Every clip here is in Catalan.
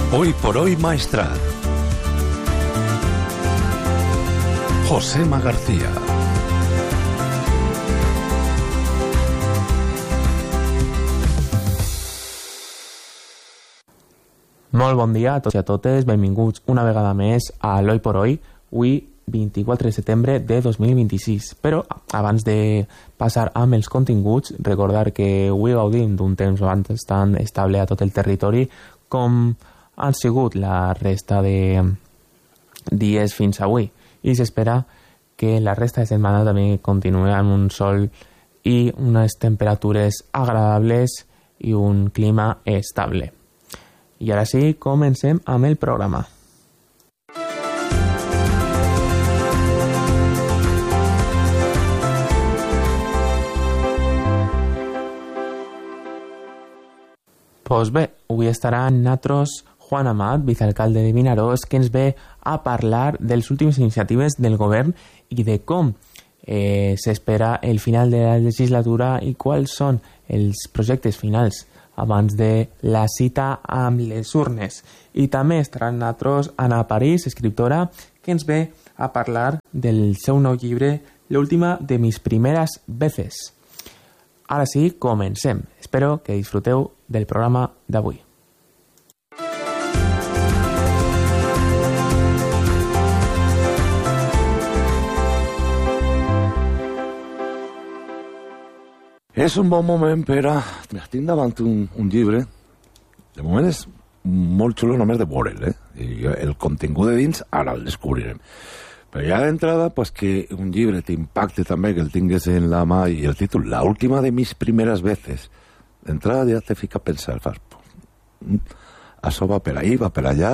Hoy por hoy Maestrat. Josema García. Molt bon dia a tots i a totes, benvinguts una vegada més a l'Hoy por Hoy, avui 24 de setembre de 2026. Però abans de passar amb els continguts, recordar que avui gaudim d'un temps bastant estable a tot el territori, com han sigut la resta de dies fins avui. I s'espera que la resta de setmana també continuï amb un sol i unes temperatures agradables i un clima estable. I ara sí, comencem amb el programa. Pues bé, avui estarà amb nosaltres Juan Amat, vicealcalde de Vinaròs, que ens ve a parlar de les últimes iniciatives del govern i de com s'espera el final de la legislatura i quals són els projectes finals abans de la cita amb les urnes. I també estarà amb nosaltres Ana París, escriptora, que ens ve a parlar del seu nou llibre L'última de mis primeras veces. Ara sí, comencem. Espero que disfruteu del programa d'avui. És un bon moment per a... Tinc davant un llibre. De moment és molt xulo només de veure'l, I el contingut de dins ara el descobrirem. Però ja d'entrada, pues, que un llibre t'impacte també, que el tingues en la mà, i el títol, La última de mis primeras veces. D'entrada ja te fica a pensar, fas... Això va per ahí, va per allà...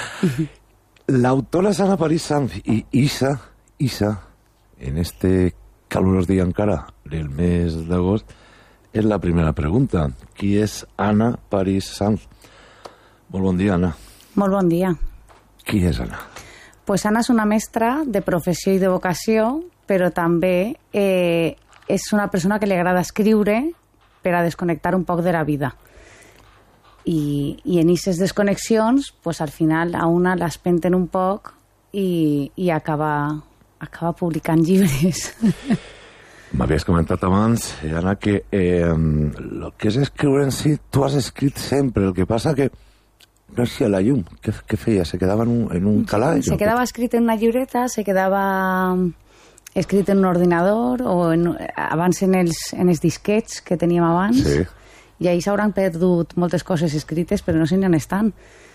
L'autora és Ana París Sanz i Isa, en este calurós dia encara del mes d'agost, és la primera pregunta. Qui és Ana París Sanz? Molt bon dia, Ana. Molt bon dia. Qui és Ana? Pues Ana és una mestra de professió i de vocació, però també és una persona que li agrada escriure per a desconnectar un poc de la vida. I en aquestes desconnexions, pues, al final a una l'espenten un poc i acaba publicant llibres. M'havies comentat abans, Anna, que el que és escriure en si, tu has escrit sempre. El que passa que no sé, la llum, què feia? Se quedava en un calaix? Se quedava escrit en una llibreta, se quedava escrit en un ordinador o abans en els disquets que teníem abans. Sí. I ahir s'hauran perdut moltes coses escrites, però no sé ni on estan.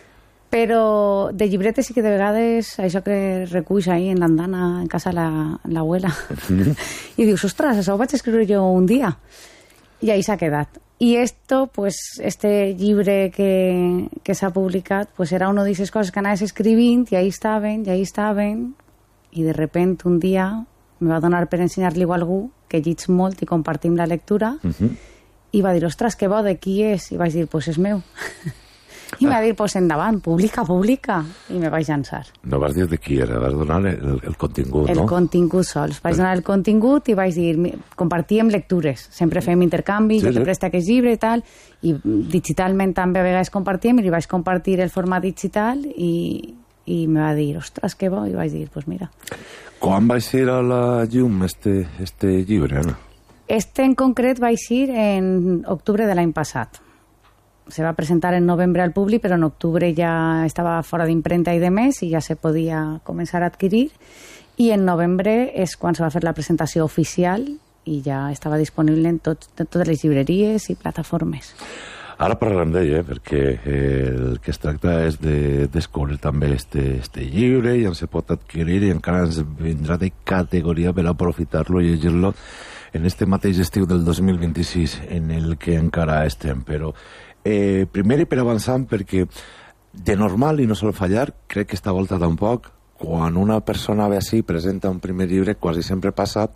Però de llibretes sí que de vegades això que reculls ahí en l'andana en casa l'abuela i dius, ostres, això ho vaig escriure jo un dia i ahí s'ha quedat. I esto, pues, este llibre que s'ha publicat, pues era una d'aquestes coses que anaves escrivint i ahí estaven i de repent un dia me va donar per ensenyar-li a algú que llig molt i compartim la lectura i va dir, ostres, que bo, de qui és? I vaig dir, pues és meu. I va dir, pues endavant, publica. I me vaig llançar. No vas dir de qui era, vas donar el contingut, no? El contingut sols. Vaig donar el contingut i vaig dir, compartíem lectures. Sempre fem intercanvi, jo te presto aquest llibre i tal, i digitalment també a vegades compartíem, i li vaig compartir el format digital i me va dir, ostres, que bo, i vaig dir, pues mira. Quan va ser a la llum este llibre, Anna? Este en concret va eixir en octubre de l'any passat. Se va presentar en novembre al públic, però en octubre ja estava fora d'impremta i de més i ja se podia començar a adquirir. I en novembre és quan se va fer la presentació oficial i ja estava disponible en totes les llibreries i plataformes. Ara parlarem d'ell, perquè el que es tracta és de descobrir també este llibre i se pot adquirir i encara ens vindrà de categoria per aprofitar-lo i llegir-lo en este mateix estiu del 2026 en el que encara estem. Però primer i per avançar, perquè de normal i no sol fallar, crec que esta volta tampoc, quan una persona ve així presenta un primer llibre, quasi sempre passa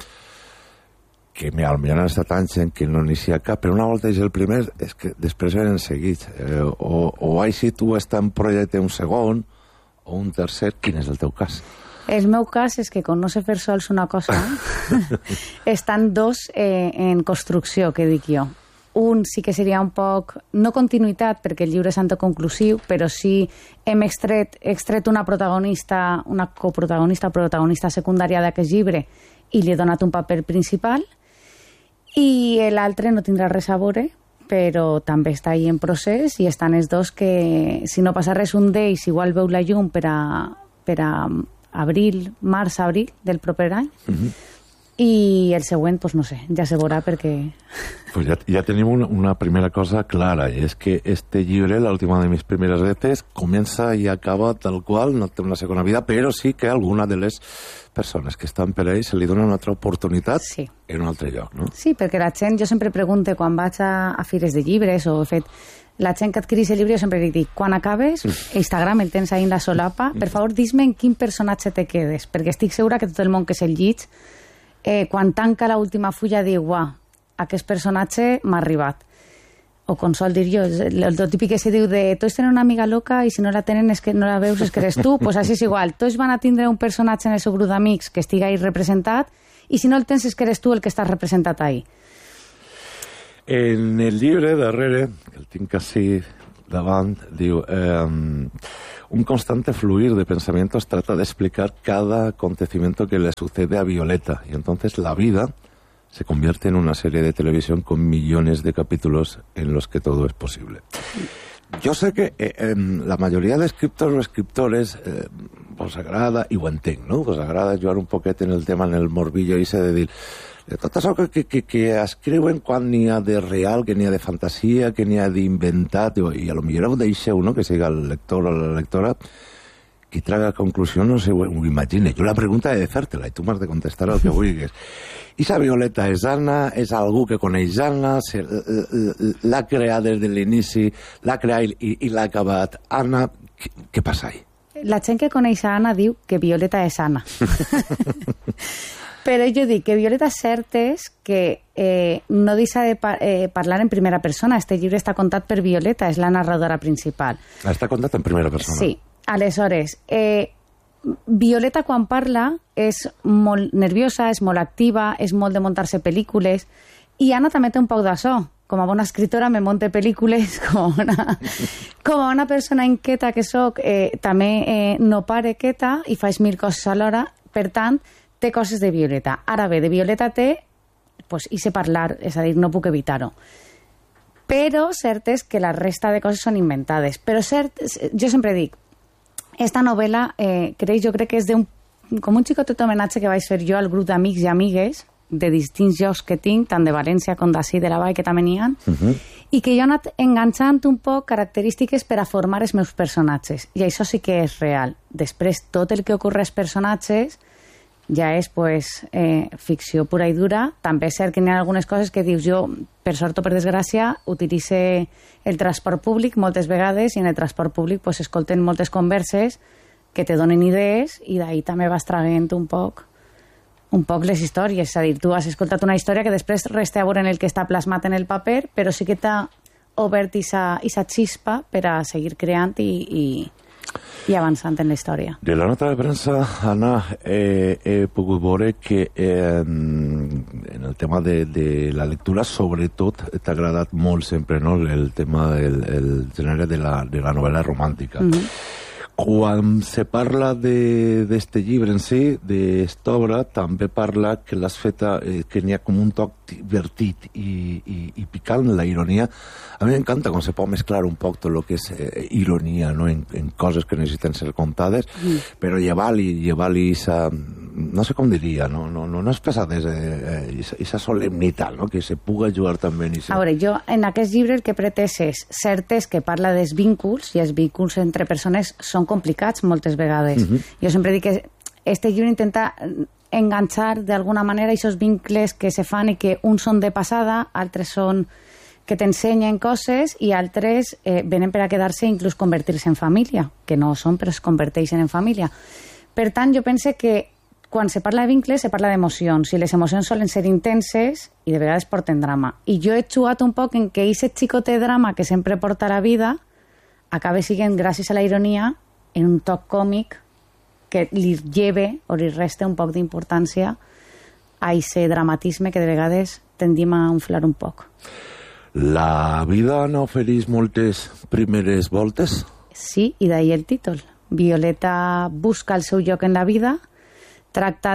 que potser han estat anys en què no inicia cap, però una volta és el primer, és que després venen seguits. O així tu estàs en projecte un segon o un tercer. Quin és el teu cas? El meu cas és que, com no sé fer sols una cosa, estan dos en construcció, que dic jo. un sí que seria un poc, no continuïtat, perquè el llibre és autoconclusiu, però sí hem extret una protagonista, una coprotagonista o protagonista secundària d'aquest llibre i li he donat un paper principal, i l'altre no tindrà res a veure, però també està ahí en procés, i estan els dos que, si no passa res, un d'ells igual veu la llum per a abril, març-abril del proper any, i el següent, doncs no sé, ja se veurà perquè... Pues ya tenemos una primera cosa clara, y es que este llibre, La última de mis primeras veces, comienza y acaba tal cual, no té una segona vida, però sí que alguna de les persones que estan per ahí se li dona una altra oportunitat en un altre lloc, no? Sí, perquè la gent, jo sempre pregunto, quan vaig a fires de llibres o he fet... La gent que adquireix el llibre, jo sempre li dic, quan acabes, Instagram el tens ahí en la solapa, per favor, dis-me en quin personatge te quedes, perquè estic segura que tot el món que se'l llig, quan tanca l'última fulla diu, uah, aquest personatge m'ha arribat. O com sol dir jo, el típic que se diu de tots tenen una amiga loca i si no la tenen és que no la veus, és que eres tu, doncs així és igual. Tots van a tindre un personatge en el seu grup d'amics que estigui ahí representat i si no el tens és que eres tu el que estàs representat ahí. En el llibre darrere, que el tinc així davant, diu... un constante fluir de pensamientos trata de explicar cada acontecimiento que le sucede a Violeta. Y entonces la vida se convierte en una serie de televisión con millones de capítulos en los que todo es posible. Yo sé que la mayoría de escriptors o escriptores vos agrada, i ho entenc, no? Vos agrada jugar un poquet en el tema, en el morbillo ese de dir de tot això que escriuen quan n'hi ha de real, que n'hi ha de fantasia, que n'hi ha d'inventat, i a lo millor ho deixeu, no?, que siga el lector o la lectora qui traga conclusió, no sé, ho imagine. Jo la pregunta he de fer-te-la i tu m'has de contestar el que vulguis. I sa Violeta és Anna? És algú que coneix Anna? L'ha creat des de l'inici? L'ha creat i l'ha acabat Anna? Què passa ahí? La gent que coneix a Anna diu que Violeta és Anna. Però jo dic que Violeta cert és que no deixa de parlar en primera persona. Este llibre està contat per Violeta, és la narradora principal. Està contat en primera persona? Sí. Aleshores, Violeta quan parla és molt nerviosa, és molt activa, és molt de muntar-se pel·lícules, i Anna també té un poc d'això. Com a bona escritora me monte pel·lícules, com a una persona inquieta que soc, també no pare quieta i faig 1000 coses alhora, per tant, té coses de Violeta. Ara bé, de Violeta té, doncs, i sé parlar, és a dir, no puc evitar-ho. Però cert és que la resta de coses són inventades. Però cert, jo sempre dic, esta novel·la, jo crec que és com un xicotet homenatge que vaig fer jo al grup d'amics i amigues de distints llocs que tinc, tant de València com d'ací de la Vall, que també n'hi ha, i que jo he anat enganxant un poc característiques per a formar els meus personatges. I això sí que és real. Després, tot el que ocorre als personatges ja és ficció pura i dura. També és cert que hi ha algunes coses que dius jo, per sort o per desgràcia, utilitze el transport públic moltes vegades i en el transport públic escolten moltes converses que te donen idees i d'ahir també vas traguent un poc les històries. És a dir, tu has escoltat una història que després resta a veure en el que està plasmat en el paper, però sí que t'ha obert aquesta xispa per a seguir creant i avançant en la història. De la nota de premsa, Anna, he pogut veure que en el tema de la lectura, sobretot, t'ha agradat molt sempre, no?, el tema del gènere de la novel·la romàntica. Quan se parla d'este llibre en si, d'esta obra, també parla que l'has feta, que n'hi ha com un toc divertit i picant, la ironia. A mi m'encanta quan se pot mesclar un poc tot el que és ironia, no?, en coses que necessiten ser contades, però llevar-li esa, no sé com diria, no és pesadesa, esa solemnitat, no?, que se puga jugar també en això. A veure, jo en aquest llibre el que pretès és, cert és que parla dels vínculs, i els vínculs entre persones són complicats moltes vegades. Jo sempre dic que este llibre intenta enganxar d'alguna manera aquests vincles que se fan i que uns són de passada, altres són que t'ensenyen coses i altres venen per a quedar-se i inclús convertir-se en família, que no són però es converteixen en família. Per tant, jo penso que quan se parla de vincles se parla d'emocions i les emocions solen ser intenses i de vegades porten drama. I jo he jugat un poc en que aquest xicotet drama que sempre porta la vida acaba sent, gràcies a la ironia, en un toc còmic que li lleve o li resta un poc d'importància a aquest dramatisme que de vegades tendim a inflar un poc. La vida no ofereix moltes primeres voltes? Sí, i d'ahir el títol. Violeta busca el seu lloc en la vida, tracta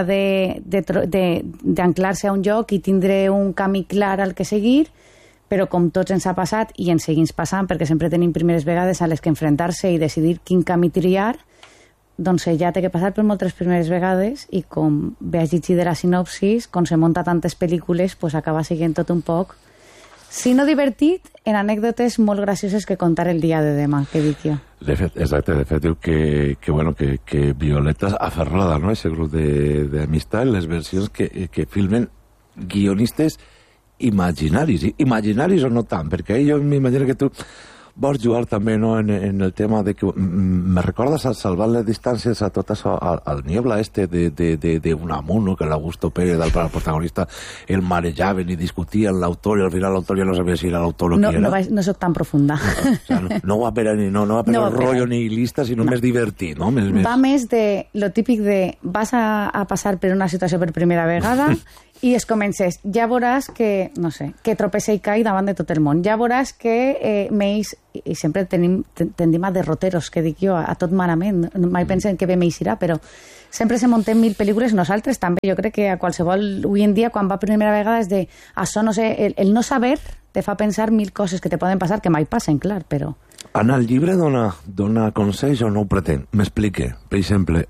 d'anclar-se a un lloc i tindre un camí clar al que seguir, però com tots ens ha passat i ens seguim passant, perquè sempre tenim primeres vegades a les que enfrontar-se i decidir quin camí triar, doncs ella té que passar per moltes primeres vegades i com ve a llegir de la sinopsis, com se munta tantes pel·lícules, pues acaba siguent tot un poc, si no divertit, en anècdotes molt gracioses que contar el dia de demà, que dic jo. De fet, exacte, de fet diu que Violeta aferrada, no?, ese grup d'amistat, les versions que filmen guionistes imaginaris o no tant, perquè jo m'imagino que tu vols jugar també, no, en el tema de que me recordes a salvar les distàncies a tot això, al Niebla de Unamuno, que l'Augusto Pérez, el protagonista, el marejaven i discutien l'autor i al final l'autor ja no sabia si era l'autor o qui era. No soc tan profunda. No va per el rotllo nihilista, sinó més divertit, no? Va més de lo típic de vas a passar per una situació per primera vegada i es comences, ja veuràs que, no sé, que tropece i cai davant de tot el món. Ja veuràs que m'eix, i sempre tendim a derroteros, que dic jo, a tot malament. Mai pensen que bé m'eixirà, però sempre se muntem 1000 pel·lícules, nosaltres també. Jo crec que a qualsevol, avui en dia, quan va per primera vegada, és de, això no sé, el no saber te fa pensar 1000 coses que te poden passar, que mai passen, clar, però... Anna, el llibre dona consells o no ho pretén? M'explique. Per exemple,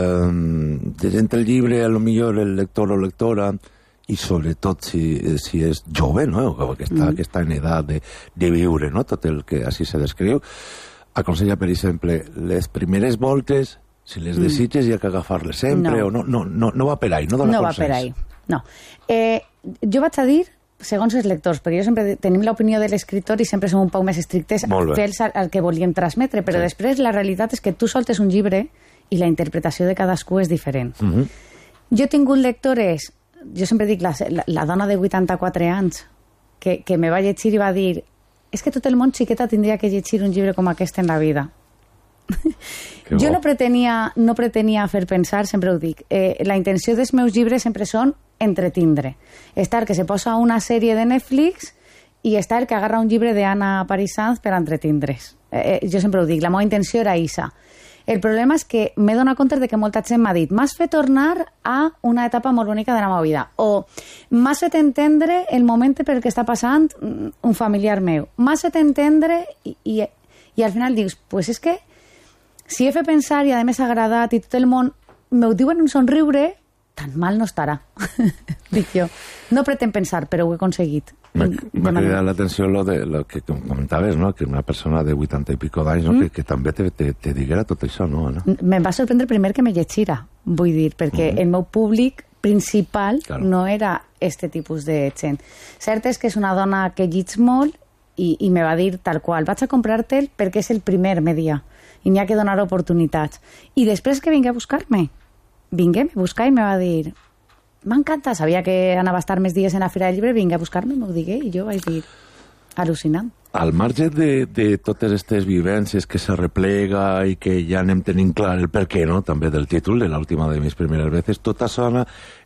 llegint el llibre, a lo millor el lector o lectora, i sobretot si és jove, no?, que està en edat de viure, no?, tot el que així se descriu, aconsella, per exemple, les primeres voltes, si les desitges hi ha que agafar-les sempre, o no va per ahí, no dona consens. No va per ahí, no. Jo vaig a dir, segons els lectors, perquè jo sempre tenim l'opinió de l'escriptor i sempre som un poc més estrictes fels al que volíem transmetre, però després la realitat és que tu soltes un llibre i la interpretació de cadascú és diferent. Jo he tingut lectores, jo sempre dic la dona de 84 anys que me va llegir i va dir és que tot el món xiqueta tindria que llegir un llibre com aquest en la vida. Jo no pretenia fer pensar, sempre ho dic. La intenció dels meus llibres sempre són entretindre. Està el que se posa una sèrie de Netflix i està el que agarra un llibre d'Anna Paris Sanz per entretindre's. Jo sempre ho dic, la meva intenció era isa. El problema és que m'he donat compte de que molta gent m'ha dit m'has fet tornar a una etapa molt bonica de la meva vida, o m'has fet entendre el moment per què està passant un familiar meu, m'has fet entendre i al final dius, pues és que si he fet pensar i a més ha agradat i tot el món m'ho diuen un somriure, tan mal no estarà. Dic jo. No pretén pensar, però ho he aconseguit. M'ha cridat l'atenció lo que comentaves, no?, que una persona de 80 i pico d'anys, no?, que també te diguera tot això, no, Anna? Me'n va sorprendre primer que me llegira, vull dir, perquè el meu públic principal no era este tipus de gent. Cert és que és una dona que llig molt i me va dir tal qual, vaig a comprar-te'l perquè és el primer, me dia, i n'hi ha que donar oportunitats. I després que vingué a buscar-me, vingué a buscar i me va dir m'encanta, sabia que anava a estar més dies en la Fira del Llibre, vingué a buscar-me, m'ho digué, i jo vaig dir, al·lucinant. Al marge de totes aquestes vivències que se replega i que ja anem tenint clar el per què, no?, també del títol de l'última de mis primeres veces, tot això, Anna,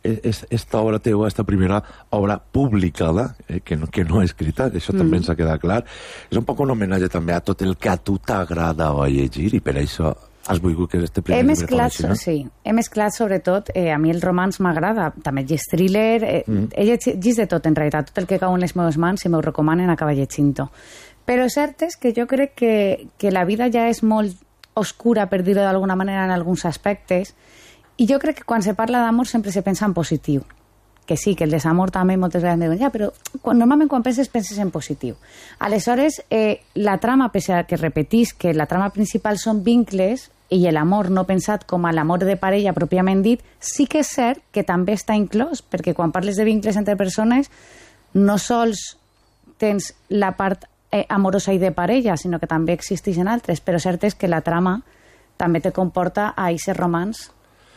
esta obra teva, esta primera obra publicada, que no escrita, que això també ens ha quedat clar, és un poc un homenatge també a tot el que a tu t'agradava llegir, i per això has volgut que este primer llibre fos així, no? Sí, he mesclat sobretot, a mi el romanç m'agrada, també llegeix thriller, he llegit de tot en realitat, tot el que cau en les meves mans, si m'ho recomanen, acaba llegint-ho. Però cert és que jo crec que la vida ja és molt oscura, per dir-ho d'alguna manera, en alguns aspectes, i jo crec que quan se parla d'amor sempre se pensa en positiu. Que sí, que el desamor també moltes vegades me diuen, ja, però normalment quan penses en positiu. Aleshores, la trama, pese a que repetís que la trama principal són vincles, i l'amor no pensat com a l'amor de parella pròpiament dit, sí que és cert que també està inclòs, perquè quan parles de vincles entre persones no sols tens la part amorosa i de parella, sinó que també existeixen altres, però cert és que la trama també te comporta a aquest romans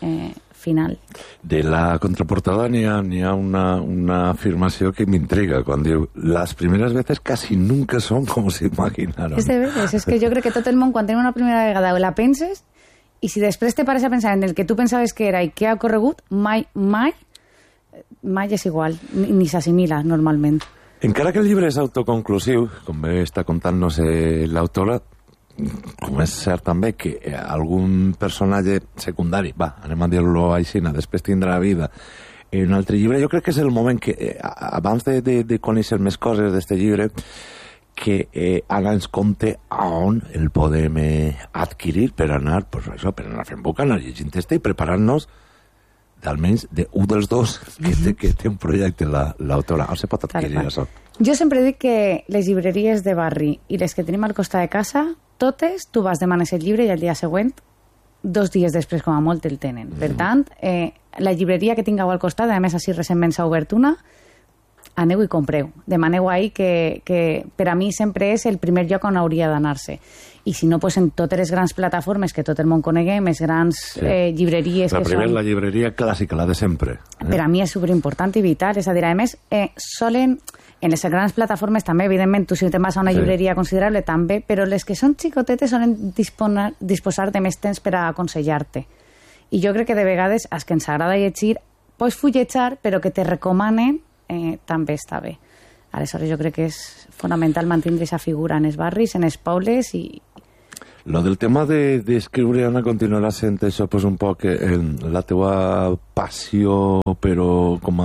final. De la contraportada n'hi ha una afirmació que m'intriga, quan diu las primeras veces casi nunca son como se imaginaron. És de veres, és que jo crec que tot el món quan tenim una primera vegada la penses i si després te pares a pensar en el que tu pensaves que era i què ha ocorregut, mai és igual, ni s'assimila normalment. Encara que el llibre és autoconclusiu, com bé està contant-nos l'autora, com és cert també que algun personatge secundari, anem a dir-lo així, després tindrà vida en un altre llibre, jo crec que és el moment que, abans de conèixer més coses d'aquest llibre, que Anna ens conte on el podem adquirir per anar, pues això, per anar fent boca, anar llegint i preparant-nos d'almenys d'un dels dos que té un projecte l'autora. On se pot adquirir això? Jo sempre dic que les llibreries de barri i les que tenim al costat de casa, totes, tu vas, demanes el llibre i el dia següent, 2 dies després com a molt el tenen. Per tant, la llibreria que tingueu al costat, a més així recentment s'ha obert una, aneu i compreu. Demaneu ahí que per a mi sempre és el primer lloc on hauria d'anar-se. I si no, pues en totes les grans plataformes que tot el món coneguem, les grans llibreries que són... La llibreria clàssica, la de sempre. Per a mi és superimportant i vital. És a dir, a més, solen... En les grans plataformes també, evidentment, tu si te'n vas a una llibreria considerable també, però les que són xicotetes solen disposar de més temps per a aconsellar-te. I jo crec que de vegades, als que ens agrada llegir, pots fulletjar, però que te recomanen també està bé. Aleshores jo crec que és fonamental mantenir aquesta figura en els barris, en els pobles i... Lo del tema d'escriure, Anna, continuarà sent això pues, un poc la teua passió, però com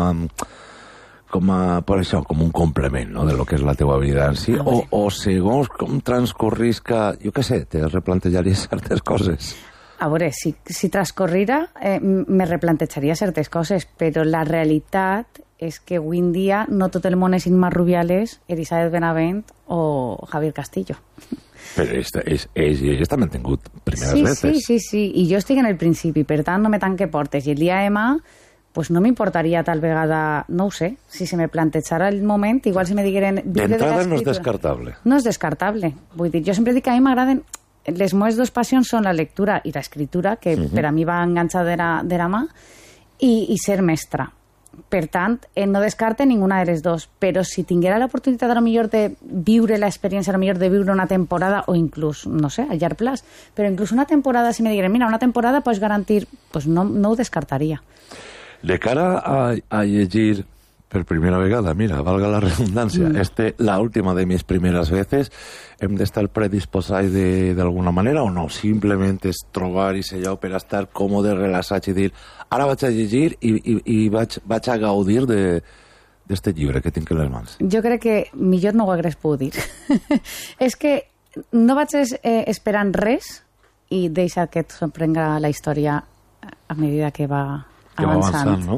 un complement, no?, de lo que és la teua vida en si, o segons com transcorrisca, jo què sé, te replantejaries certes coses. A veure, si transcorrira, me replantejaria certes coses, però la realitat és que avui en dia no tot el món és Imma Rubiales, Elisabet Benavent o Javier Castillo. Però ells també han tingut primeres veces. Sí, i jo estic en el principi, per tant no me tanque portes, i el dia demà pues no m'importaria tal vegada, no ho sé, si se me plantejara el moment, igual si me digueren... D'entrada no és descartable. No és descartable. Vull dir, jo sempre dic que a mi m'agraden... Les meves dues passions són la lectura i l'escriptura, que per a mi va enganxar de la mà, i ser mestra. Per tant, no descarte ninguna de les dos, però si tinguera l'oportunitat a lo millor de viure l'experiència, a lo millor de viure una temporada, o inclús, no sé, a llarg plaç, però inclús una temporada, si me digueren, mira, una temporada pots garantir, pues no ho descartaria. De cara a llegir per primera vegada, mira, valga la redundància, la última de mis primeras veces, hem d'estar predisposats d'alguna manera o no? Simplement és trobar i allò per estar còmode, relaxat i dir, ara vaig a llegir i vaig a gaudir d'este llibre que tinc en les mans. Jo crec que millor no ho hagués pogut dir. És que no vaig esperant res i deixa que et sorprenga la història a medida que va avançant, no?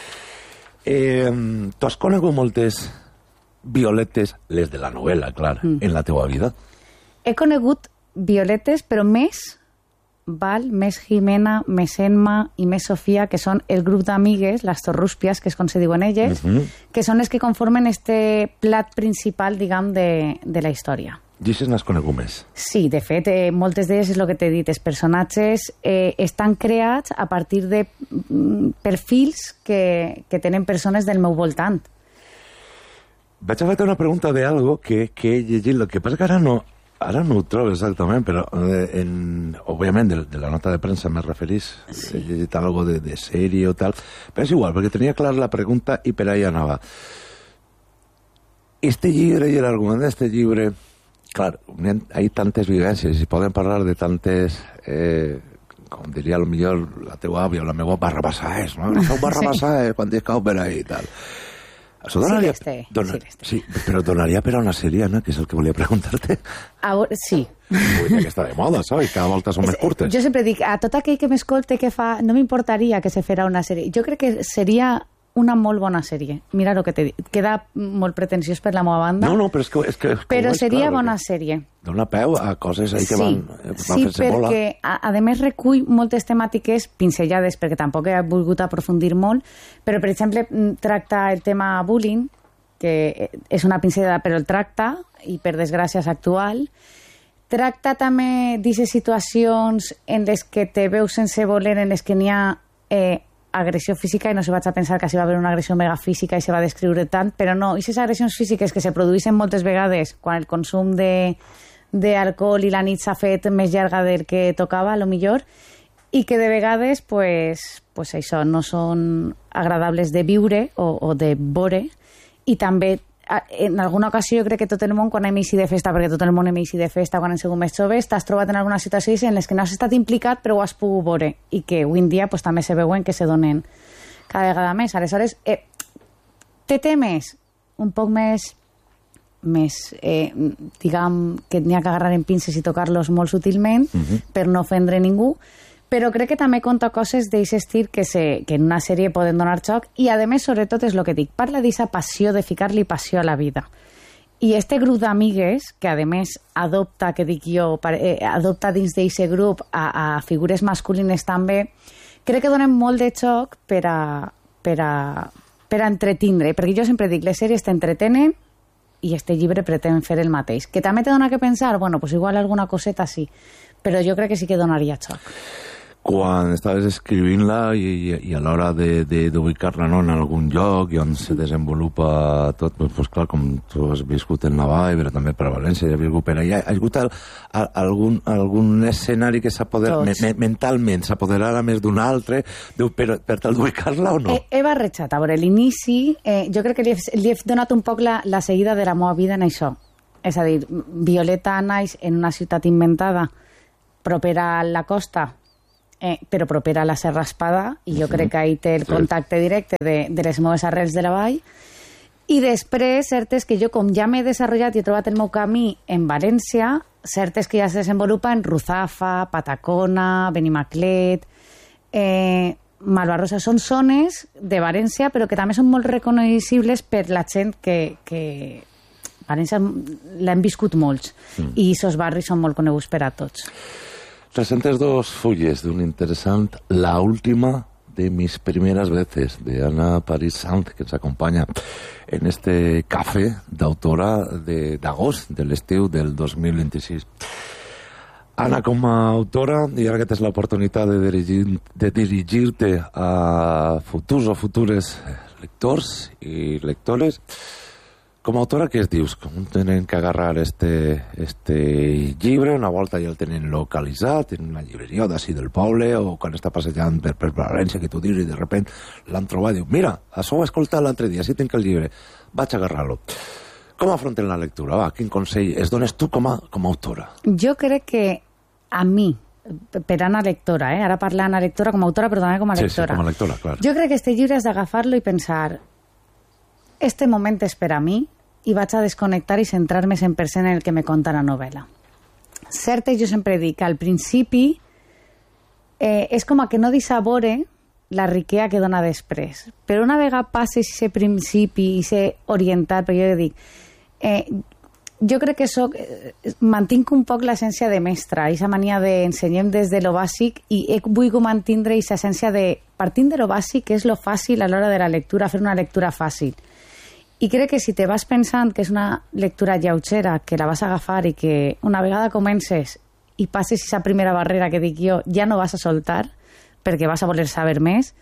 Tu has conegut moltes Violetes, les de la novel·la, clar, en la teua vida? He conegut Violetes, però més Jimena, més Emma i més Sofia, que són el grup d'amigues, les torrúspies, que és com se diuen elles, que són les que conformen este plat principal, diguem, de la història. I això n'has conegut més? Sí, de fet, moltes d'elles és el que t'he dit. Els personatges estan creats a partir de perfils que tenen persones del meu voltant. Vaig a fer una pregunta d'algo que he llegit. El que passa que ara no ho trobo exactament, però òbviament de la nota de premsa me referís. Sí. He llegit algo de sèrie o tal. Però és igual, perquè tenia clar la pregunta i per ahí anava. Este llibre i l'argument d'este llibre... Clar, hay tantes vivències i poden parlar de tantes, com diria millor la teua àvia o la meva barrabassaes, no? Feu barrabassaes quan discau per ahí i tal. Això donaria... Sí, però donaria per a una sèrie, Anna, que és el que volia preguntar-te. Sí. Vull dir que està de moda, això, i cada volta són més curtes. Jo sempre dic, a tot aquell que m'escolte que fa, no m'importaria que se fera una sèrie. Jo crec que seria una molt bona sèrie. Mira el que t'he dit. Queda molt pretensiós per la meva banda. No, però és que però seria bona sèrie. Dona peu a coses ahí que van fer-se bola. Sí, perquè a més recull moltes temàtiques pincellades, perquè tampoc he volgut aprofundir molt, però, per exemple, tracta el tema bullying, que és una pinzellada, però el tracta, i per desgràcia és actual. Tracta també d'aquestes situacions en les que te veus sense voler, en les que n'hi ha agressió física, i no se vaig a pensar que si va haver una agressió megafísica i se va descriure tant, però no, aquestes agressions físiques que se produeixen moltes vegades quan el consum d'alcohol i la nit s'ha fet més llarga del que tocava, a lo millor, i que de vegades pues això no són agradables de viure o de veure, i també en alguna ocasió jo crec que tot el món, quan hem eixit de festa, perquè tot el món hem eixit de festa quan hem sigut més joves, t'has trobat en alguna situació en les que no has estat implicat però ho has pogut veure, i que avui en dia pues, també se veuen que se donen cada vegada més. Aleshores, té temes un poc més diguem que n'hi ha que agarrar en pinces i tocar-los molt sutilment per no ofendre ningú, però crec que també conta coses d'aquest estil que en una sèrie poden donar xoc, i a més, sobretot, és el que dic, parla d'aquesta passió, de ficar-li passió a la vida. I este grup d'amigues, que a més adopta, que dic jo, adopta dins d'aquest grup a figures masculines també, crec que donen molt de xoc per a entretindre, perquè jo sempre dic, les sèries t'entretenen i este llibre pretén fer el mateix. Que també te dona que pensar, bueno, pues igual alguna coseta sí, però jo crec que sí que donaria xoc. Quan estaves escrivint-la i a l'hora d'ubicar-la en algun lloc i on se desenvolupa tot, doncs clar, com tu has viscut en Navall, però també per València, ja has viscut per allà, ha hagut algun escenari que mentalment s'apoderarà més d'un altre per tal d'ubicar-la o no? He barrejat. A veure, l'inici, jo crec que li he donat un poc la seguida de la meva vida en això. És a dir, Violeta naix en una ciutat inventada propera a la costa, però propera a la Serra Espada, i jo crec que ahí té el contacte directe de les meves arrels de la vall. I després, cert és que jo, com ja m'he desenvolupat i he trobat el meu camí en València, cert és que ja se desenvolupa en Ruzafa, Patacona, Benimaclet, Malvarrosa. Són zones de València, però que també són molt reconeixibles per la gent que València l'hem viscut molts, i aquests barris són molt coneguts per a tots. Presentes dos fulles de un interesant La última de mis primeras veces, de Ana París Sant, que ens acompanya en este cafè d'autora d'agost de l'estiu del 2026. Ana, com a autora, i ara que tens l'oportunitat de dirigir-te a futurs o futures lectors i lectores, com a autora, què es dius? Com tenen que agarrar este llibre, una volta ja el tenen localitzat en una llibreria d'ací del poble, o quan està passejant per València, que tu dius, i de repent l'han trobat i diu, mira, això ho he escoltat l'altre dia, sí tinc el llibre, vaig a agarrar-lo. Com afronten la lectura? Va, quin consell es dones tu com a autora? Jo crec que a mi, per Anna lectora, ara parla Anna lectora com a autora, però també com a lectora. Sí, com a lectora, clar. Jo crec que este llibre has d'agafar-lo i pensar, este moment és per a mi, i vaig a desconnectar i centrar-me 100% en el que me conta la novel·la. Cert, jo sempre dic que al principi és com a que no dissabore la riquea que dona després. Però una vegada passes aquest principi i ser orientat, perquè jo dic, jo crec que mantinc un poc l'essència de mestra, aquesta mania d'ensenyem des de lo bàsic, i vull mantindre aquesta essència de partint de lo bàsic, que és lo fàcil a l'hora de la lectura, fer una lectura fàcil. I crec que si te vas pensant que és una lectura lleugera, que la vas a agafar i que una vegada comences i passes aquesta primera barrera que dic jo, ja no vas a soltar perquè vas a voler saber més,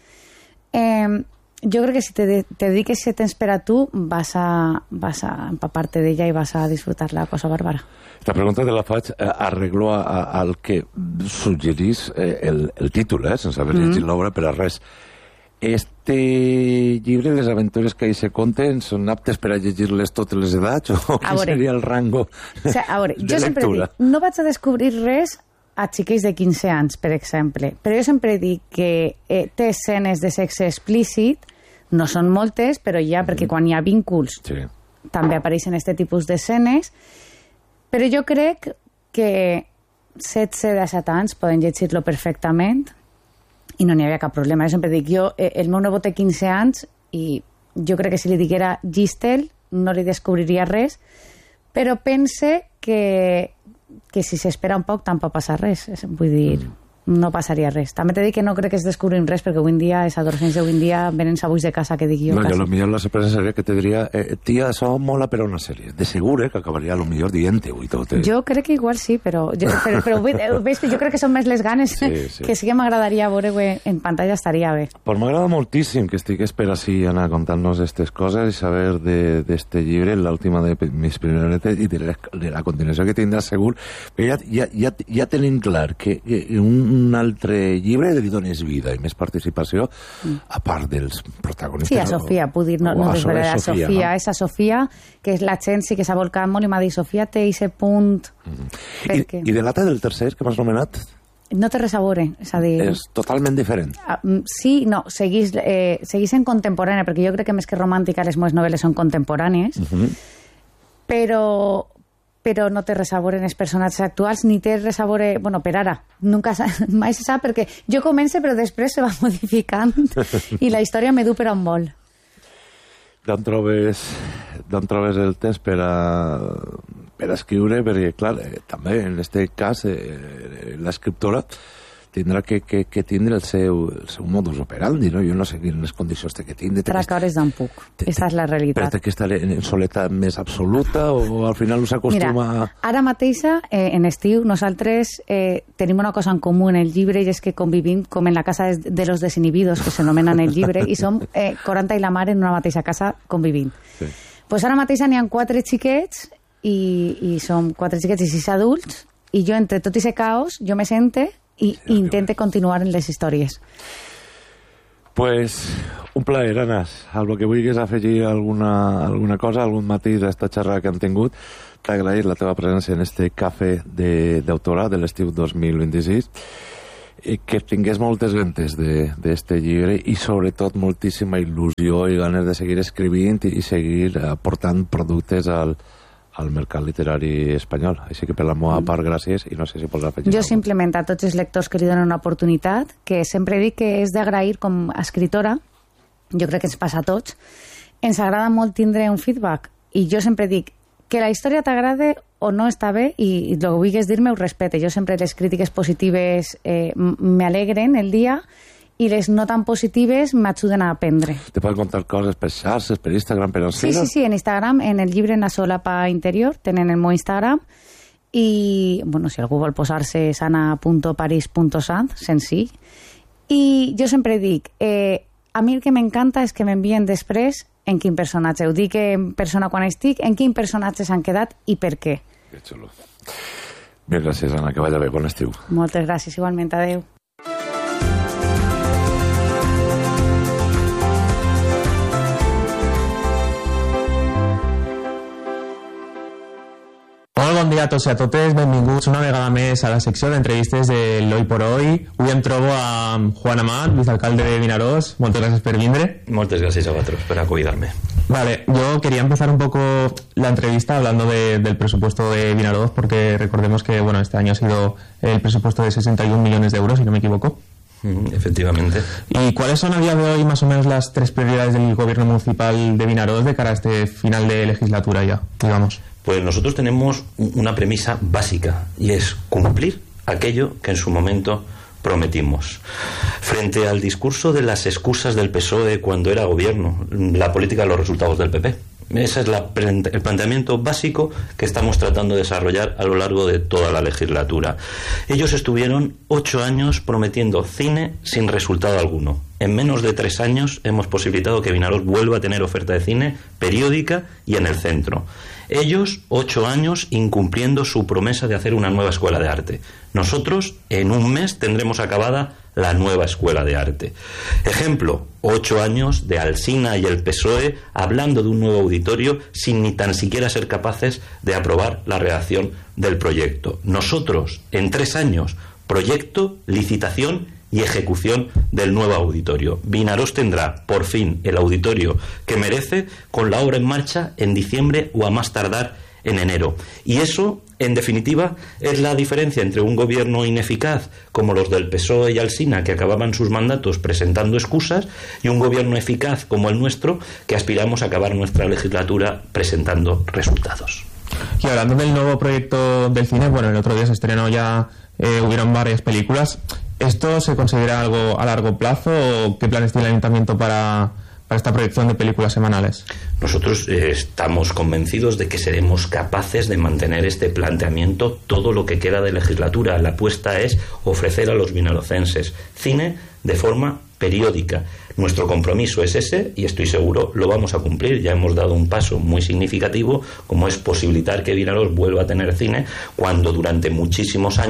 jo crec que si te dediques aquest temps per a tu vas a empapar-te d'ella i vas a disfrutar-la, cosa bàrbara. Esta pregunta te la faig arreglo al que suggerís el títol, sense haver llegit l'obra, per a res. Este llibre, les aventures que hi se conten, són aptes per a llegir-les totes les edats? O quin seria el rango de lectura? Jo sempre dic, no vaig a descobrir res a xiquets de 15 anys, per exemple, però jo sempre dic que té escenes de sexe explícit, no són moltes, però ja, perquè quan hi ha vínculs també apareixen aquest tipus d'escenes, però jo crec que 16-17 anys poden llegir-lo perfectament i no n'hi havia cap problema. Jo sempre dic, el meu nebot té 15 anys i jo crec que si li diguera Gistel no li descobriria res, però pense que si s'espera un poc tampoc passa res. Vull dir, no passaria res. També t'he dit que no crec que es descobrim res, perquè avui en dia, els adolescents d'avui en dia venen sabuix de casa, que dic jo. No, jo potser la sorpresa seria que te diria, tia, això mola per a una sèrie. De segur, que acabaria potser dient-ho i tot. Jo crec que igual sí, però veus que jo crec que són més les ganes, que sí que m'agradaria veure en pantalla, estaria bé. Pues m'agrada moltíssim que estigués per així, Anna, contant-nos aquestes coses i saber d'este llibre, l'última de mis primeres veces, i de la continuació que tindrà segur. Però ja tenim clar que un altre llibre li dones vida i més participació, a part dels protagonistes. Sí, a Sofia, puc dir, no desvelaré a Sofia. No? És a Sofia, que és la gent sí que s'ha volcat molt i m'ha dit, Sofia té aquest punt... I de l'altre del tercer, que m'has nomenat? No té res a veure, és a dir... És totalment diferent. Sí, no, seguís en contemporània, perquè jo crec que més que romàntica les meves novel·les són contemporànies, però no té res a veure en els personatges actuals, ni té res a veure... Bueno, per ara, mai se sap, perquè jo començo, però després se va modificant i la història me du per on vol. D'on trobes el temps per a escriure? Perquè, clar, també en aquest cas l'escriptora tindrà que tindre el seu modus operandi, no? Jo no sé quines condicions té que tindre. Trac hores d'on puc. Aquesta és la realitat. Però té que estar en soledat més absoluta o al final s'acostuma... Mira, ara mateixa, en estiu, nosaltres tenim una cosa en comú en el llibre i és que convivim com en la casa de los desinhibidos, que s'anomena en el llibre, i som 40 i la mare en una mateixa casa convivint. Sí. Pues ara mateixa n'hi ha 4 xiquets i som 4 xiquets i 6 adults i jo entre tot i ese caos jo me sente i intente continuar en les històries. Pues un plaer, Anna. Algo que vulguis afegir alguna cosa, algun matís d'esta xerrada que hem tingut. T'agrair la teva presència en este cafè d'autora de l'estiu 2026 i que tingués moltes gentes d'este llibre i sobretot moltíssima il·lusió i ganes de seguir escrivint i seguir aportant productes al mercat literari espanyol. Així que per la meva part, gràcies, i no sé si pots afegir. Jo simplement a tots els lectors que li donen una oportunitat, que sempre dic que és d'agrair com a escritora, jo crec que ens passa a tots, ens agrada molt tindre un feedback, i jo sempre dic que la història t'agrade o no està bé, i el que vulguis dir-me ho respecte. Jo sempre les crítiques positives m'alegren el dia, i les no tan positives m'ajuden a aprendre. Te poden contar coses per xarxes, per Instagram, per Instagram? Sí, en Instagram, en el llibre en la solapa interior, tenen el meu Instagram, i, bueno, si algú vol posar-se sana.paris.sant, senzill. I jo sempre dic, a mi el que m'encanta és que m'envien després en quin personatge. Ho dic en persona quan estic, en quin personatge s'han quedat i per què. Que xulo. Bé, gràcies, Anna, que vagi bé, bon estiu. Moltes gràcies, igualment, adeu. Molt bon dia a tots i a totes, benvinguts una vegada més a la secció d'entrevistes de l'Hoy por Hoy. Avui em trobo amb Juan Amat, vicealcalde de Vinaròs. Moltes gràcies per vindre. Muchas gracias a vosotros por acogerme. Vale, yo quería empezar un poco la entrevista hablando del presupuesto de Vinaròs, porque recordemos que bueno, este año ha sido el presupuesto de 61 millones de euros, si no me equivoco. Efectivamente. ¿Y cuáles son a día de hoy más o menos las 3 prioridades del gobierno municipal de Vinaròs de cara a este final de legislatura ya, digamos? Pues nosotros tenemos una premisa básica y es cumplir aquello que en su momento prometimos. Frente al discurso de las excusas del PSOE cuando era gobierno, la política de los resultados del PP. Ese es el planteamiento básico que estamos tratando de desarrollar a lo largo de toda la legislatura. Ellos estuvieron 8 años prometiendo cine sin resultado alguno. En menos de 3 años hemos posibilitado que Vinaròs vuelva a tener oferta de cine periódica y en el centro. Ellos, 8 años incumpliendo su promesa de hacer una nueva escuela de arte. Nosotros, en un mes, tendremos acabada la nueva escuela de arte. Ejemplo, 8 años de Alsina y el PSOE hablando de un nuevo auditorio sin ni tan siquiera ser capaces de aprobar la redacción del proyecto. Nosotros, en 3 años, proyecto, licitación y ejecución del nuevo auditorio. Vinaròs tendrá, por fin, el auditorio que merece con la obra en marcha en diciembre o a más tardar en enero. Y eso, en definitiva, es la diferencia entre un gobierno ineficaz como los del PSOE y Alsina, que acababan sus mandatos presentando excusas, y un gobierno eficaz como el nuestro, que aspiramos a acabar nuestra legislatura presentando resultados. Y hablando del nuevo proyecto del cine, bueno, el otro día se estrenó ya, hubieron varias películas. ¿Esto se considera algo a largo plazo o qué planes tiene el Ayuntamiento para esta proyección de películas semanales? Nosotros estamos convencidos de que seremos capaces de mantener este planteamiento todo lo que queda de legislatura. La apuesta es ofrecer a los vinarocenses cine de forma periódica. Nuestro compromiso es ese y estoy seguro lo vamos a cumplir. Ya hemos dado un paso muy significativo, como es posibilitar que Vinaròs vuelva a tener cine cuando durante muchísimos años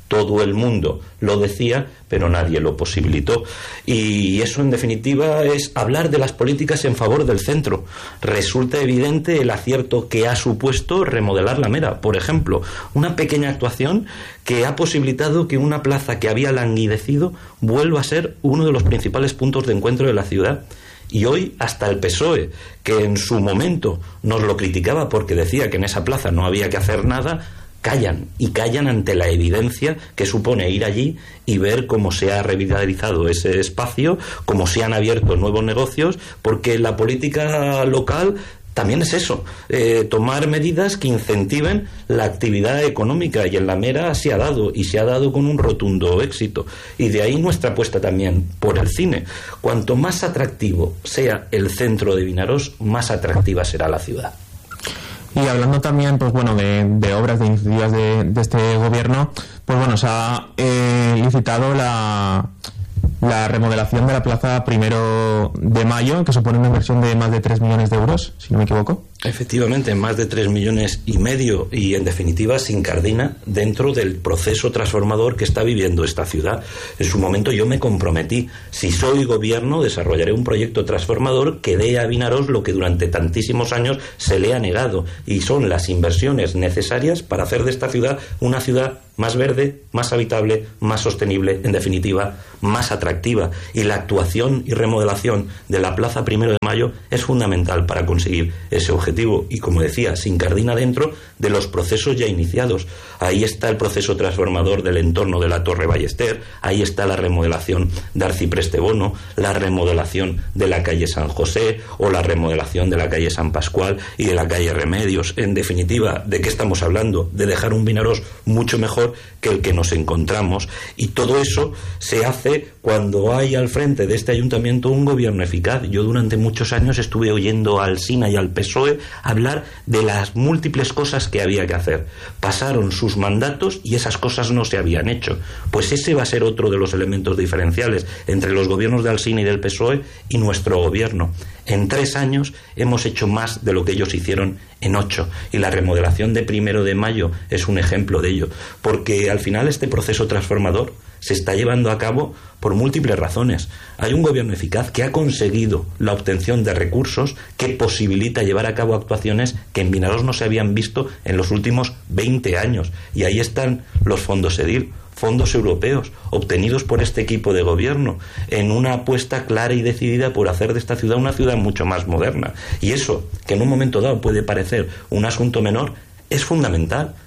Todo el mundo lo decía, pero nadie lo posibilitó. Y eso, en definitiva, es hablar de las políticas en favor del centro. Resulta evidente el acierto que ha supuesto remodelar La Mera, por ejemplo. Una pequeña actuación que ha posibilitado que una plaza que había languidecido vuelva a ser uno de los principales puntos de encuentro de la ciudad. Y hoy hasta el PSOE, que en su momento nos lo criticaba porque decía que en esa plaza no había que hacer nada, callan ante la evidencia que supone ir allí y ver cómo se ha revitalizado ese espacio, cómo se han abierto nuevos negocios, porque la política local también es eso, tomar medidas que incentiven la actividad económica, y en La Mera se ha dado, y se ha dado con un rotundo éxito. Y de ahí nuestra apuesta también por el cine. Cuanto más atractivo sea el centro de Vinaroz, más atractiva será la ciudad. Y hablando también, pues bueno, de obras, de iniciativas de este gobierno, pues bueno, se ha licitado la remodelación de la Plaza 1 de Mayo, que supone una inversión de más de 3 millones de euros, si no me equivoco. Efectivamente, más de 3,5 millones, y en definitiva se incardina dentro del proceso transformador que está viviendo esta ciudad. En su momento yo me comprometí, si soy gobierno desarrollaré un proyecto transformador que dé a Vinaroz lo que durante tantísimos años se le ha negado, y son las inversiones necesarias para hacer de esta ciudad una ciudad más verde, más habitable, más sostenible, en definitiva, más atractiva. Y la actuación y remodelación de la Plaza 1 de Mayo es fundamental para conseguir ese objetivo. Y, como decía, se incardina dentro de los procesos ya iniciados. Ahí está el proceso transformador del entorno de la Torre Ballester, ahí está la remodelación de Arcipreste Bono, la remodelación de la calle San José, o la remodelación de la calle San Pascual y de la calle Remedios. En definitiva, ¿de qué estamos hablando? De dejar un Vinaroz mucho mejor que el que nos encontramos, y todo eso se hace cuando hay al frente de este ayuntamiento un gobierno eficaz. Yo durante muchos años estuve oyendo al SINA y al PSOE hablar de las múltiples cosas que había que hacer. Pasaron sus mandatos y esas cosas no se habían hecho. Pues ese va a ser otro de los elementos diferenciales entre los gobiernos de Alsina y del PSOE y nuestro gobierno. En 3 años hemos hecho más de lo que ellos hicieron en 8, y la remodelación de 1 de Mayo es un ejemplo de ello, porque al final este proceso transformador se está llevando a cabo por múltiples razones. Hay un gobierno eficaz que ha conseguido la obtención de recursos que posibilita llevar a cabo actuaciones que en Vinaroz no se habían visto en los últimos 20 años, y ahí están los fondos EDIL, fondos europeos obtenidos por este equipo de gobierno, en una apuesta clara y decidida por hacer de esta ciudad una ciudad mucho más moderna. Y eso, que en un momento dado puede parecer un asunto menor, es fundamental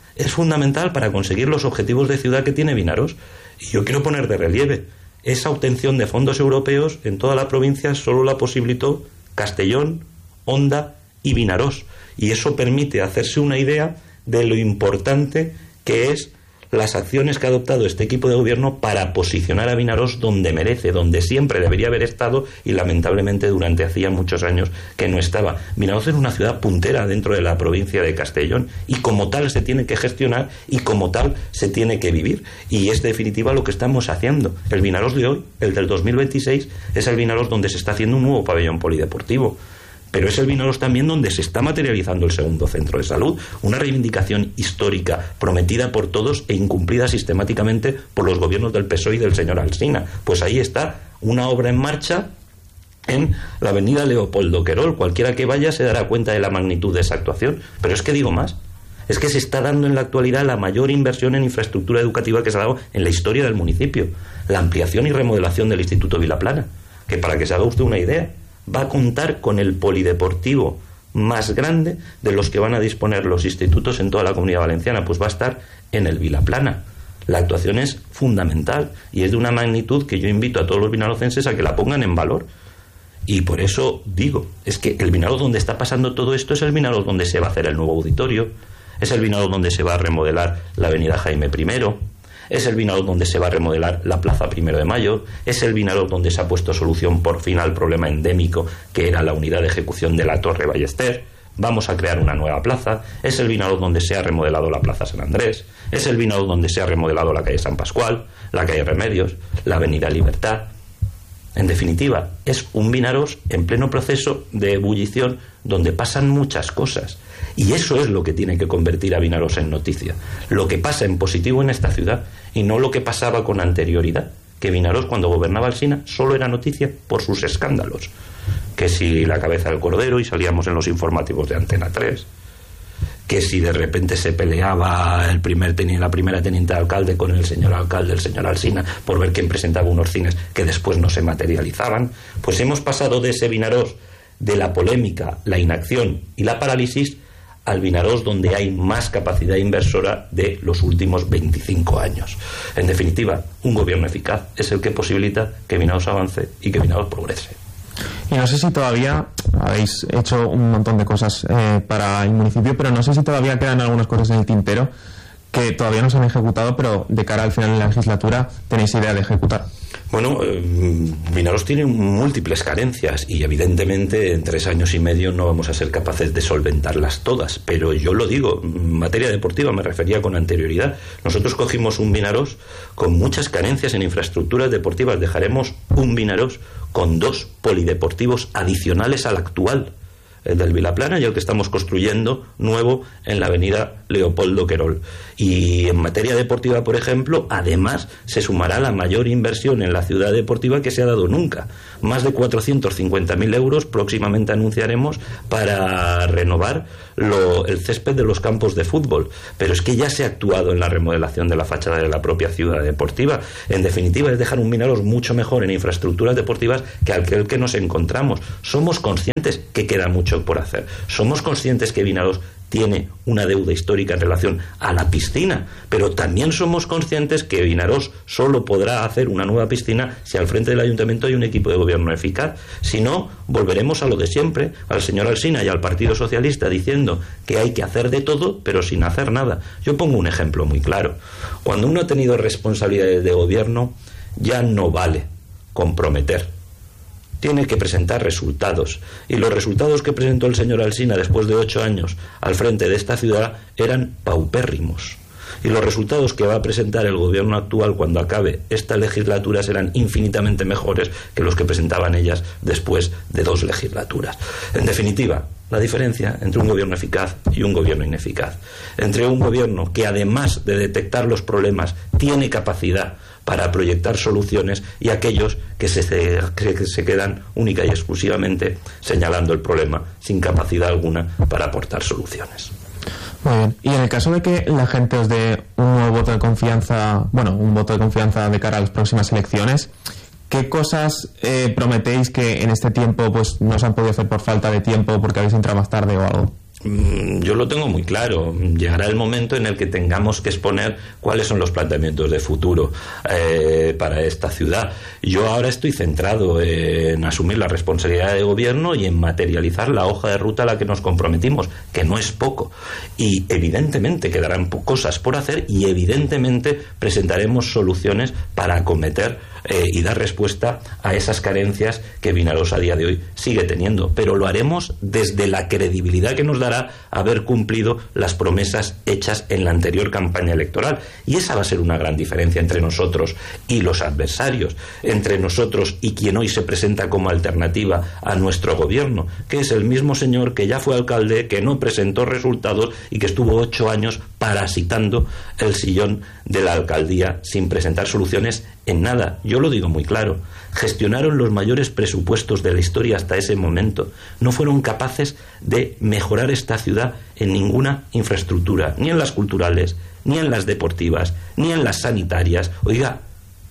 para conseguir los objetivos de ciudad que tiene Vinaroz. Y yo quiero poner de relieve, esa obtención de fondos europeos en toda la provincia solo la posibilitó Castellón, Honda y Vinaroz, y eso permite hacerse una idea de lo importante que es las acciones que ha adoptado este equipo de gobierno para posicionar a Vinaroz donde merece, donde siempre debería haber estado, y lamentablemente durante hacía muchos años que no estaba. Vinaroz es una ciudad puntera dentro de la provincia de Castellón, y como tal se tiene que gestionar y como tal se tiene que vivir, y es definitiva lo que estamos haciendo. El Vinaroz de hoy, el del 2026, es el Vinaroz donde se está haciendo un nuevo pabellón polideportivo, pero es el Vinaroz también donde se está materializando el segundo centro de salud, una reivindicación histórica prometida por todos e incumplida sistemáticamente por los gobiernos del PSOE y del señor Alsina. Pues ahí está una obra en marcha en la avenida Leopoldo Querol. Cualquiera que vaya se dará cuenta de la magnitud de esa actuación. Pero es que digo más, es que se está dando en la actualidad la mayor inversión en infraestructura educativa que se ha dado en la historia del municipio, la ampliación y remodelación del Instituto Vilaplana, que, para que se haga usted una idea, va a contar con el polideportivo más grande de los que van a disponer los institutos en toda la Comunidad Valenciana, pues va a estar en el Vilaplana. La actuación es fundamental y es de una magnitud que yo invito a todos los vinarocenses a que la pongan en valor. Y por eso digo, es que el Vinaroz donde está pasando todo esto es el Vinaroz donde se va a hacer el nuevo auditorio, es el Vinaroz donde se va a remodelar la avenida Jaime I, es el Vinaroz donde se va a remodelar la Plaza 1 de Mayo, es el Vinaroz donde se ha puesto solución por fin al problema endémico que era la unidad de ejecución de la Torre Ballester. Vamos a crear una nueva plaza. Es el Vinaroz donde se ha remodelado la Plaza San Andrés, es el Vinaroz donde se ha remodelado la calle San Pascual, la calle Remedios, la avenida Libertad. En definitiva, es un Vinarós en pleno proceso de ebullición donde pasan muchas cosas. Y eso es lo que tiene que convertir a Vinarós en noticia. Lo que pasa en positivo en esta ciudad y no lo que pasaba con anterioridad. Que Vinarós, cuando gobernaba Alsina, solo era noticia por sus escándalos. Que si la cabeza del cordero, y salíamos en los informativos de Antena 3... que si de repente se peleaba la primera teniente de alcalde con el señor alcalde, el señor Alsina, por ver quién presentaba unos cines que después no se materializaban, pues hemos pasado de ese Vinarós de la polémica, la inacción y la parálisis al Vinarós donde hay más capacidad inversora de los últimos 25 años. En definitiva, un gobierno eficaz es el que posibilita que Vinarós avance y que Vinarós progrese. Y no sé si todavía habéis hecho un montón de cosas para el municipio, pero no sé si todavía quedan algunas cosas en el tintero que todavía no se han ejecutado, pero de cara al final de la legislatura tenéis idea de ejecutar. Bueno, Vinarós tiene múltiples carencias y evidentemente en 3 años y medio no vamos a ser capaces de solventarlas todas, pero yo lo digo, en materia deportiva me refería con anterioridad. Nosotros cogimos un Vinarós con muchas carencias en infraestructuras deportivas, dejaremos un Vinarós con 2 polideportivos adicionales al actual, el del Vilaplana y el que estamos construyendo nuevo en la avenida Leopoldo Querol. Y en materia deportiva, por ejemplo, además se sumará la mayor inversión en la ciudad deportiva que se ha dado nunca. Más de 450.000 euros próximamente anunciaremos para renovar el césped de los campos de fútbol. Pero es que ya se ha actuado en la remodelación de la fachada de la propia ciudad deportiva. En definitiva, es dejar un Vinarós mucho mejor en infraestructuras deportivas que aquel que nos encontramos. Somos conscientes que queda mucho por hacer. Somos conscientes que Vinarós tiene una deuda histórica en relación a la piscina, pero también somos conscientes que Vinarós solo podrá hacer una nueva piscina si al frente del ayuntamiento hay un equipo de gobierno eficaz. Si no, volveremos a lo de siempre, al señor Alsina y al Partido Socialista diciendo que hay que hacer de todo, pero sin hacer nada. Yo pongo un ejemplo muy claro. Cuando uno ha tenido responsabilidades de gobierno, ya no vale comprometer. Tiene que presentar resultados. Y los resultados que presentó el señor Alsina después de 8 años al frente de esta ciudad eran paupérrimos. Y los resultados que va a presentar el gobierno actual cuando acabe esta legislatura serán infinitamente mejores que los que presentaban ellas después de 2 legislaturas. En definitiva, la diferencia entre un gobierno eficaz y un gobierno ineficaz. Entre un gobierno que, además de detectar los problemas, tiene capacidad para proyectar soluciones y aquellos que se quedan única y exclusivamente señalando el problema sin capacidad alguna para aportar soluciones. Muy bien. Y en el caso de que la gente os dé un nuevo voto de confianza, un voto de confianza de cara a las próximas elecciones, ¿qué cosas prometéis que en este tiempo pues no se han podido hacer por falta de tiempo porque habéis entrado más tarde o algo? Yo lo tengo muy claro. Llegará el momento en el que tengamos que exponer cuáles son los planteamientos de futuro para esta ciudad. Yo ahora estoy centrado en asumir la responsabilidad de gobierno y en materializar la hoja de ruta a la que nos comprometimos, que no es poco. Y evidentemente quedarán cosas por hacer y evidentemente presentaremos soluciones para acometer y dar respuesta a esas carencias que Vinarós a día de hoy sigue teniendo, pero lo haremos desde la credibilidad que nos dará haber cumplido las promesas hechas en la anterior campaña electoral, y esa va a ser una gran diferencia entre nosotros y los adversarios, entre nosotros y quien hoy se presenta como alternativa a nuestro gobierno, que es el mismo señor que ya fue alcalde, que no presentó resultados y que estuvo 8 años parasitando el sillón de la alcaldía sin presentar soluciones en nada. Yo lo digo muy claro, gestionaron los mayores presupuestos de la historia hasta ese momento, no fueron capaces de mejorar esta ciudad en ninguna infraestructura, ni en las culturales, ni en las deportivas, ni en las sanitarias. Oiga,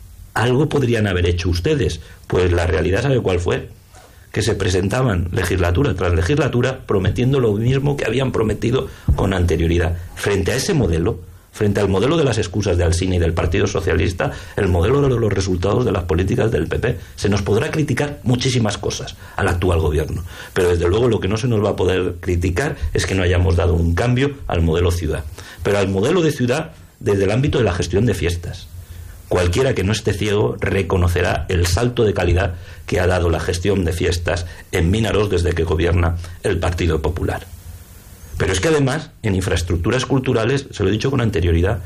algo podrían haber hecho ustedes. Pues la realidad, ¿sabe cuál fue? Que se presentaban legislatura tras legislatura prometiendo lo mismo que habían prometido con anterioridad. Frente a ese modelo, frente al modelo de las excusas de Alsina y del Partido Socialista, el modelo de los resultados de las políticas del PP, se nos podrá criticar muchísimas cosas al actual gobierno, pero desde luego lo que no se nos va a poder criticar es que no hayamos dado un cambio al modelo ciudad, pero al modelo de ciudad desde el ámbito de la gestión de fiestas. Cualquiera que no esté ciego reconocerá el salto de calidad que ha dado la gestión de fiestas en Vinarós desde que gobierna el Partido Popular. Pero es que además, en infraestructuras culturales, se lo he dicho con anterioridad,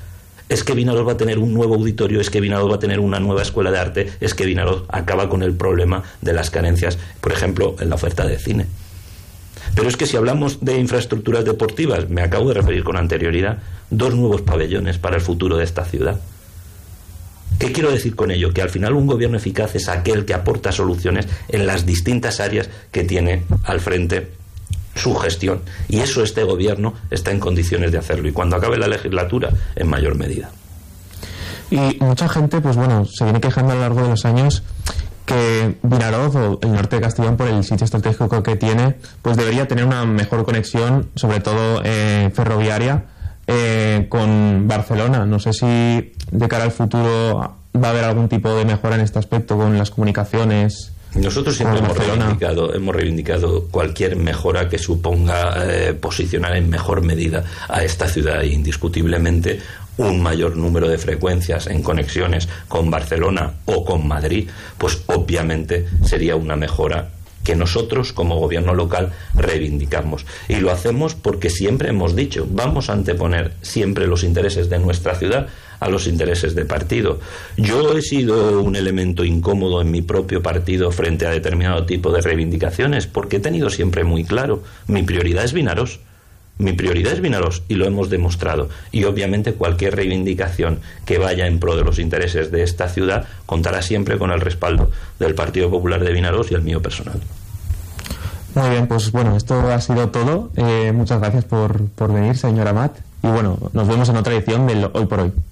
es que Vinaroz va a tener un nuevo auditorio, es que Vinaroz va a tener una nueva escuela de arte, es que Vinaroz acaba con el problema de las carencias, por ejemplo, en la oferta de cine. Pero es que si hablamos de infraestructuras deportivas, me acabo de referir con anterioridad, 2 nuevos pabellones para el futuro de esta ciudad. ¿Qué quiero decir con ello? Que al final un gobierno eficaz es aquel que aporta soluciones en las distintas áreas que tiene al frente su gestión, y eso este gobierno está en condiciones de hacerlo, y cuando acabe la legislatura en mayor medida. Y mucha gente, pues bueno, se viene quejando a lo largo de los años que Vinaroz o el norte de Castellón, por el sitio estratégico que tiene, pues debería tener una mejor conexión, sobre todo ferroviaria, con Barcelona. No sé si de cara al futuro va a haber algún tipo de mejora en este aspecto con las comunicaciones. Nosotros siempre hemos reivindicado cualquier mejora que suponga posicionar en mejor medida a esta ciudad, e indiscutiblemente un mayor número de frecuencias en conexiones con Barcelona o con Madrid, pues obviamente sería una mejora que nosotros como gobierno local reivindicamos, y lo hacemos porque siempre hemos dicho, vamos a anteponer siempre los intereses de nuestra ciudad a los intereses de partido. Yo he sido un elemento incómodo en mi propio partido frente a determinado tipo de reivindicaciones, porque he tenido siempre muy claro, mi prioridad es Vinaroz. Mi prioridad es Vinaroz, y lo hemos demostrado, y obviamente cualquier reivindicación que vaya en pro de los intereses de esta ciudad contará siempre con el respaldo del Partido Popular de Vinaroz y el mío personal. Muy bien, pues bueno, esto ha sido todo. Muchas gracias por venir, señor Amat, y bueno, nos vemos en otra edición del Hoy por Hoy.